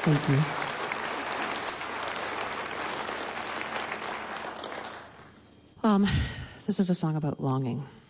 Thank you. This is a song about longing.